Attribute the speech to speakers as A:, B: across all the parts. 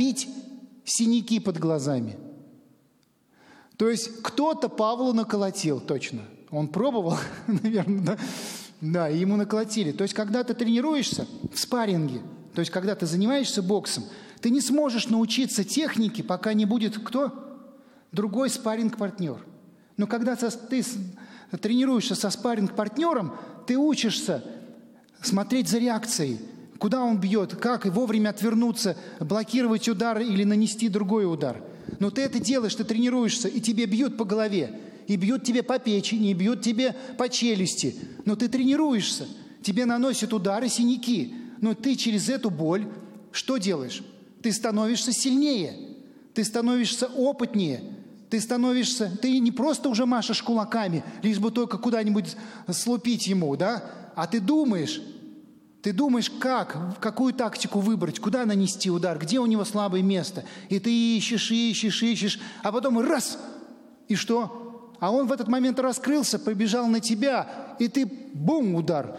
A: набить синяки под глазами. То есть кто-то Павлу наколотил, точно. Он пробовал, наверное, да? Да, и ему наколотили. То есть когда ты тренируешься в спарринге, то есть когда ты занимаешься боксом, ты не сможешь научиться технике, пока не будет кто? Другой спарринг-партнер. Но когда ты тренируешься со спарринг-партнером, ты учишься смотреть за реакцией, куда он бьет, как, и вовремя отвернуться, блокировать удар или нанести другой удар. Но ты это делаешь, ты тренируешься, и тебе бьют по голове, и бьют тебе по печени, и бьют тебе по челюсти. Но ты тренируешься, тебе наносят удары, синяки. Но ты через эту боль что делаешь? Ты становишься сильнее, ты становишься опытнее, ты не просто уже машешь кулаками, лишь бы только куда-нибудь слупить ему, да? А ты думаешь, какую тактику выбрать, куда нанести удар, где у него слабое место. И ты ищешь, а потом раз, и что? А он в этот момент раскрылся, побежал на тебя, и ты, бум, удар,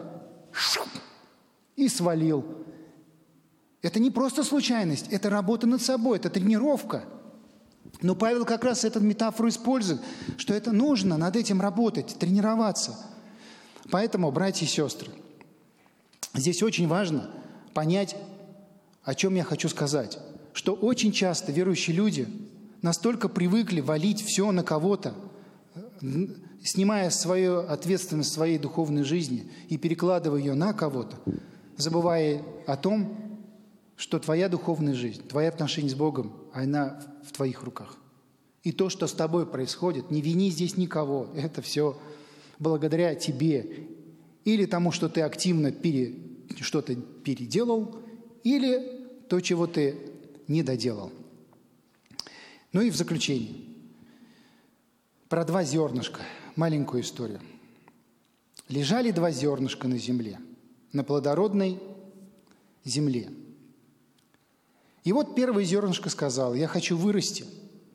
A: и свалил. Это не просто случайность, это работа над собой, это тренировка. Но Павел как раз эту метафору использует, что это нужно, над этим работать, тренироваться. Поэтому, братья и сестры, здесь очень важно понять, о чем я хочу сказать. Что очень часто верующие люди настолько привыкли валить все на кого-то, снимая свою ответственность в своей духовной жизни и перекладывая ее на кого-то, забывая о том, что твоя духовная жизнь, твои отношения с Богом, она в твоих руках. И то, что с тобой происходит, не вини здесь никого. Это все благодаря тебе. Или тому, что ты активно что-то переделал, или то, чего ты не доделал. Ну и в заключение. Про 2 зернышка. Маленькую историю. Лежали 2 зернышка на земле, на плодородной земле. И вот первое зернышко сказало: я хочу вырасти,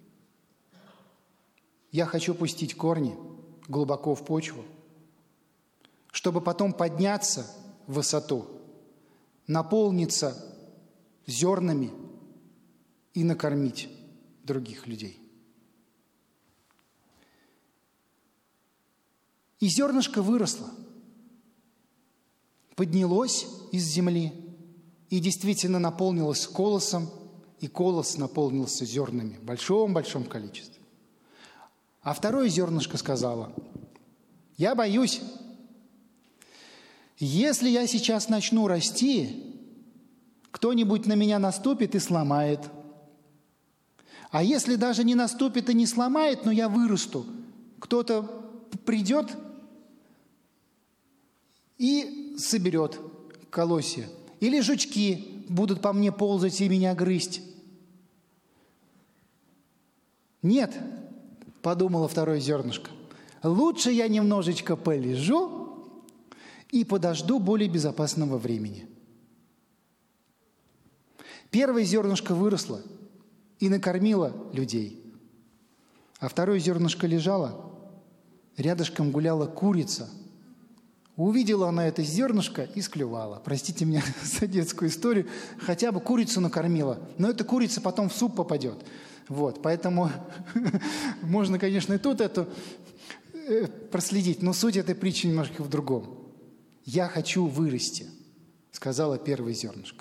A: я хочу пустить корни глубоко в почву, чтобы потом подняться в высоту, наполниться зернами и накормить других людей. И зернышко выросло, поднялось из земли и действительно наполнилось колосом, и колос наполнился зернами в большом-большом количестве. А второе зернышко сказала: я боюсь, если я сейчас начну расти, кто-нибудь на меня наступит и сломает. А если даже не наступит и не сломает, но я вырасту, кто-то придет и соберет колосья. Или жучки будут по мне ползать и меня грызть. Нет, подумала второе зернышко, лучше я немножечко полежу и подожду более безопасного времени. Первое зернышко выросло и накормило людей. А второе зернышко лежало, рядышком гуляла курица. Увидела она это зернышко и склевала. Простите меня за детскую историю. Хотя бы курицу накормила. Но эта курица потом в суп попадет. Вот, поэтому можно, конечно, и тут это проследить. Но суть этой притчи немножко в другом. «Я хочу вырасти», сказала первое зернышко.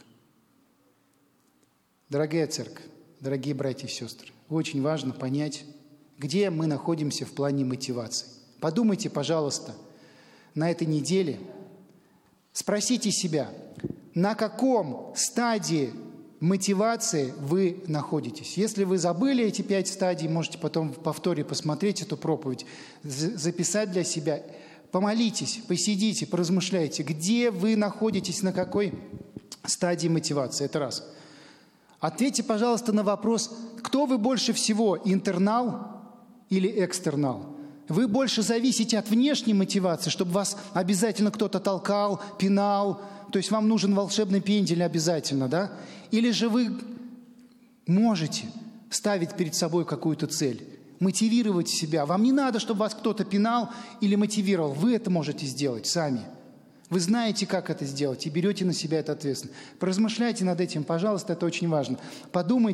A: Дорогая церковь, дорогие братья и сестры, очень важно понять, где мы находимся в плане мотивации. Подумайте, пожалуйста, на этой неделе, спросите себя, на каком стадии мотивации вы находитесь. Если вы забыли эти 5 стадий, можете потом в повторе посмотреть эту проповедь, записать для себя. Помолитесь, посидите, поразмышляйте, где вы находитесь, на какой стадии мотивации. Это раз. Ответьте, пожалуйста, на вопрос, кто вы больше всего, интернал или экстернал? Вы больше зависите от внешней мотивации, чтобы вас обязательно кто-то толкал, пинал, то есть вам нужен волшебный пендель обязательно, да? Или же вы можете ставить перед собой какую-то цель, мотивировать себя. Вам не надо, чтобы вас кто-то пинал или мотивировал. Вы это можете сделать сами. Вы знаете, как это сделать, и берете на себя эту ответственность. Поразмышляйте над этим, пожалуйста, это очень важно. Подумайте.